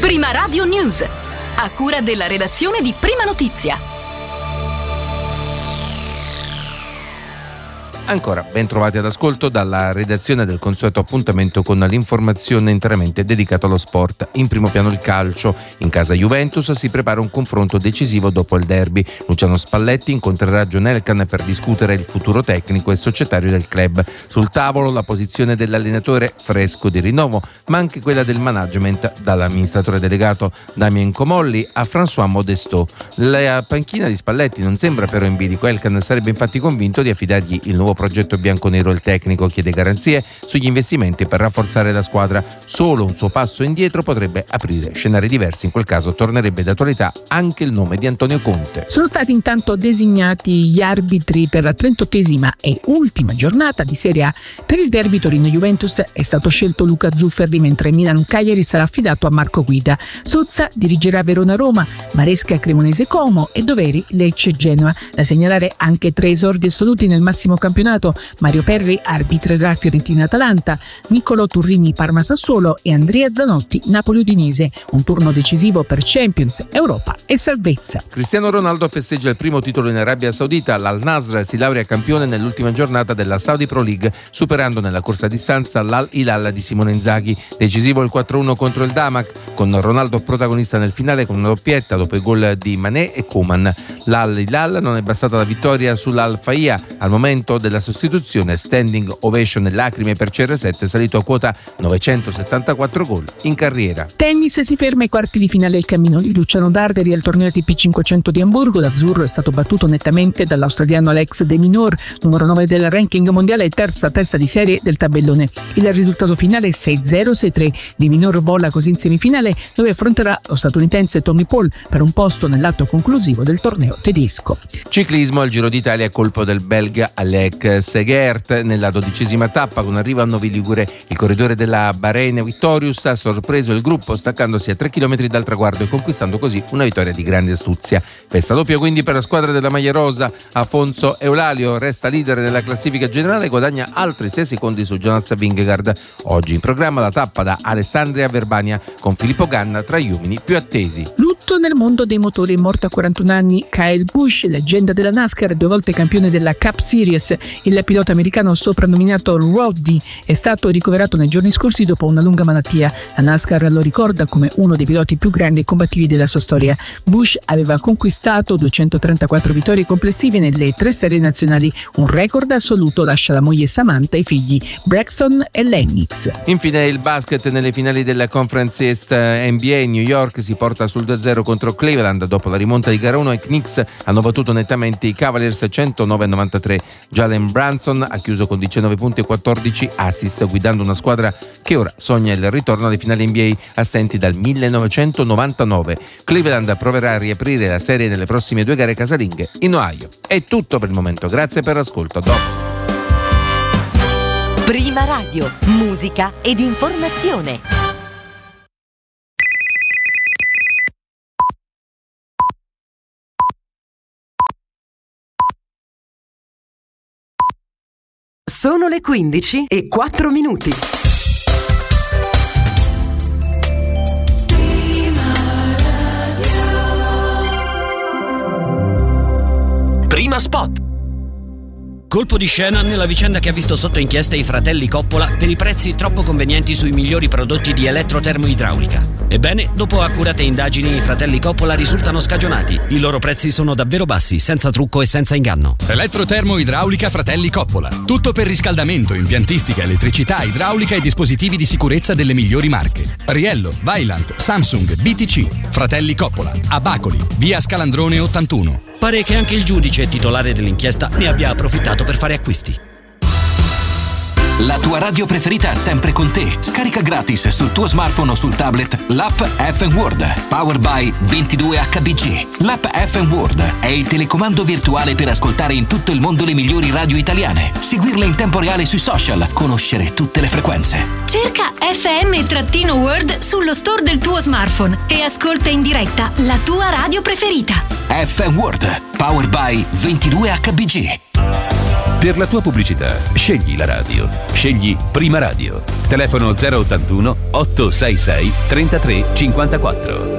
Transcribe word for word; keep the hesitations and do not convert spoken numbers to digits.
Prima Radio News, a cura della redazione di Prima Notizia. Ancora ben trovati ad ascolto dalla redazione del consueto appuntamento con l'informazione interamente dedicata allo sport. In primo piano il calcio. In casa Juventus si prepara un confronto decisivo dopo il derby. Luciano Spalletti incontrerà John Elkann per discutere il futuro tecnico e societario del club. Sul tavolo la posizione dell'allenatore fresco di rinnovo, ma anche quella del management, dall'amministratore delegato Damien Comolli a François Modestot. La panchina di Spalletti non sembra però in bilico. Elkann sarebbe infatti convinto di affidargli il nuovo progetto bianconero. Il tecnico chiede garanzie sugli investimenti per rafforzare la squadra. Solo un suo passo indietro potrebbe aprire scenari diversi. In quel caso tornerebbe d'attualità anche il nome di Antonio Conte. Sono stati intanto designati gli arbitri per la trentottesima e ultima giornata di Serie A. Per il derby Torino-Juventus è stato scelto Luca Zufferli, mentre Milan-Cagliari sarà affidato a Marco Guida. Sozza dirigerà Verona-Roma, Maresca Cremonese-Como e Doveri Lecce-Genoa. Da segnalare anche tre esordi assoluti nel massimo campionato. Mario Perri arbitrerà Fiorentina-Atalanta, Niccolò Turrini Parma-Sassuolo e Andrea Zanotti Napoli-Udinese. Un turno decisivo per Champions, Europa e salvezza. Cristiano Ronaldo festeggia il primo titolo in Arabia Saudita. L'Al Nasr si laurea campione nell'ultima giornata della Saudi Pro League, superando nella corsa a distanza l'Al Hilal di Simone Inzaghi. Decisivo il quattro a uno contro il Damac, con Ronaldo protagonista nel finale con una doppietta dopo i gol di Mané e Koeman. L'Al Hilal non è bastata la vittoria sull'Al Faiha. Al momento della sostituzione, standing ovation e lacrime per C R sette, salito a quota novecentosettantaquattro gol in carriera. Tennis, si ferma ai quarti di finale il cammino di Luciano Darderi al torneo A T P cinquecento di Amburgo. L'azzurro è stato battuto nettamente dall'australiano Alex De Minaur, numero nove del ranking mondiale e terza testa di serie del tabellone. Il risultato finale è sei zero sei tre. De Minaur vola così in semifinale, dove affronterà lo statunitense Tommy Paul per un posto nell'atto conclusivo del torneo tedesco. Ciclismo al Giro d'Italia, colpo del belga Alec Segert nella dodicesima tappa con arrivo a Novi Ligure. Il corridore della Bahrain Victorious ha sorpreso il gruppo staccandosi a tre chilometri dal traguardo e conquistando così una vittoria di grande astuzia. Festa doppia quindi per la squadra della maglia rosa. Afonso Eulalio resta leader nella classifica generale e guadagna altri sei secondi su Jonas Vingegaard. Oggi in programma la tappa da Alessandria a Verbania con Filippo Ganna tra gli uomini più attesi. Lutto nel mondo dei motori, è morto a quarantuno anni Kyle Busch, leggenda della NASCAR, due volte campione della Cup Series. Il pilota americano soprannominato Roddy è stato ricoverato nei giorni scorsi dopo una lunga malattia. La NASCAR lo ricorda come uno dei piloti più grandi e combattivi della sua storia. Busch aveva conquistato duecentotrentaquattro vittorie complessive nelle tre serie nazionali. Un record assoluto lascia la moglie Samantha e i figli Braxton e Lennox. Infine il basket nelle finali della Conference East N B A. New York si porta sul due a zero contro Cleveland dopo la rimonta di gara uno. I Knicks hanno battuto nettamente i Cavaliers centonove a novantatré. Jalen Brunson ha chiuso con diciannove punti e quattordici assist, guidando una squadra che ora sogna il ritorno alle finali N B A assenti dal millenovecentonovantanove. Cleveland proverà a riaprire la serie nelle prossime due gare casalinghe in Ohio. È tutto per il momento, grazie per l'ascolto. A dopo. Prima Radio, musica ed informazione. Sono le quindici e quattro minuti. Prima Spot. Colpo di scena nella vicenda che ha visto sotto inchiesta i fratelli Coppola per i prezzi troppo convenienti sui migliori prodotti di elettrotermoidraulica. Ebbene, dopo accurate indagini, i fratelli Coppola risultano scagionati. I loro prezzi sono davvero bassi, senza trucco e senza inganno. Elettrotermoidraulica Fratelli Coppola. Tutto per riscaldamento, impiantistica, elettricità, idraulica e dispositivi di sicurezza delle migliori marche. Riello, Vaillant, Samsung, B T C. Fratelli Coppola. A Bacoli, via Scalandrone ottantuno. Pare che anche il giudice titolare dell'inchiesta ne abbia approfittato per fare acquisti. La tua radio preferita è sempre con te. Scarica gratis sul tuo smartphone o sul tablet l'app F M World, powered by ventidue H B G. L'app F M World è il telecomando virtuale per ascoltare in tutto il mondo le migliori radio italiane, seguirle in tempo reale sui social, conoscere tutte le frequenze. Cerca F M-World sullo store del tuo smartphone e ascolta in diretta la tua radio preferita. F M World, powered by ventidue H B G. Per la tua pubblicità, scegli la radio. Scegli Prima Radio. Telefono zero ottantuno otto sei sei trentatré cinquantaquattro.